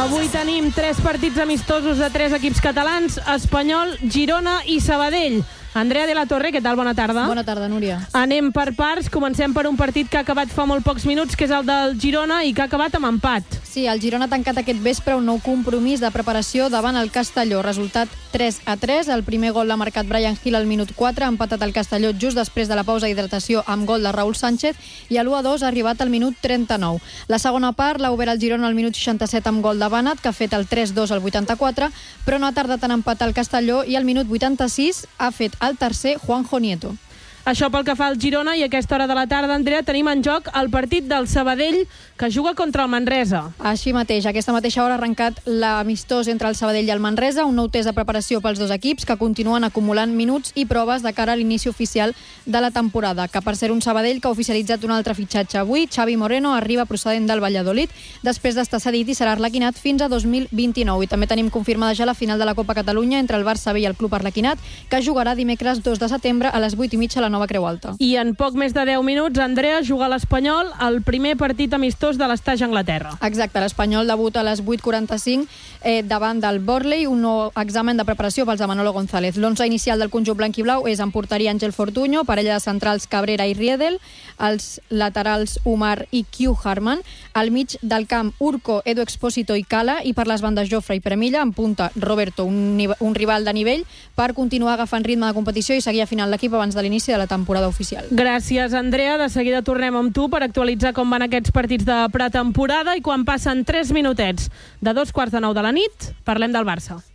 Avui tenim 3 partits amistosos de 3 equips catalans: Espanyol, Girona i Sabadell. Andrea de la Torre, què tal? Bona tarda. Bona tarda, Núria. Anem per parts. Comencem per un partit que ha acabat fa molt pocs minuts, que és el del Girona, i que ha acabat amb empat. Sí, el Girona ha tancat aquest vespre un nou compromís de preparació davant el Castelló. Resultat 3-3. El primer gol l'ha marcat Brian Hill al minut 4, ha empatat el Castelló just després de la pausa d'hidratació amb gol de Raúl Sánchez, i l'1-2 ha arribat al minut 39. La segona part l'ha obert el Girona al minut 67 amb gol de Bànat, que ha fet el 3-2 al 84, però no ha tardat en empatar el Castelló, i al minut 86 ha fet el tercer Juanjo Nieto. Això pel que fa al Girona, i a aquesta hora de la tarda, Andrea, tenim en joc el partit del Sabadell, que juga contra el Manresa. Així mateix, a aquesta mateixa hora ha arrencat l'amistós entre el Sabadell i el Manresa, un nou test de preparació pels dos equips que continuen acumulant minuts i proves de cara a l'inici oficial de la temporada, que per ser un Sabadell que ha oficialitzat un altre fitxatge avui, Xavi Moreno arriba procedent del Valladolid, després d'estar cedit i serà arlequinat fins a 2029. I també tenim confirmada ja la final de la Copa Catalunya entre el Barça B i el Club Arlequinat, que jugarà dimecres 2 de setembre a les 8:30 a la Nova Creu Alta. I en poc més de 10 minuts, Andrea, juga l'Espanyol el primer partit amistós de l'Estaix a Anglaterra. Exacte, l'Espanyol debuta a les 8:45 davant del Burnley, un nou examen de preparació pels de Manolo González. L'11 inicial del conjunt blanquiblau és en porteria Ángel Fortuño, parella de centrals Cabrera i Riedel, els laterals Umar i Q Harman, al mig del camp Urco, Edu Expósito i Cala, i per les bandes Jofre i Premilla, en punta Roberto, un rival de nivell, per continuar agafant ritme de competició i seguir afinant l'equip abans de l'inici de la temporada oficial. Gràcies, Andrea. De seguida tornem amb tu per actualitzar com van aquests partits de pretemporada, i quan passen 3 minutets de 2:15 de la nit, parlem del Barça.